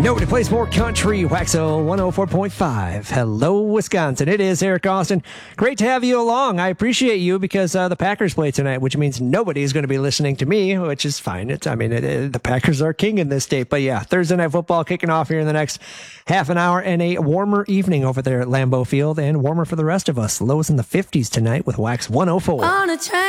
Nobody plays more country. Waxo 104.5. Hello, Wisconsin. It is Eric Austin. Great to have you along. I appreciate you because the Packers play tonight, which means nobody is going to be listening to me, which is fine. The Packers are king in this state. But yeah, Thursday Night Football kicking off here in the next half an hour, and a warmer evening over there at Lambeau Field, and warmer for the rest of us. Lows in the 50s tonight with Wax 104. On a train.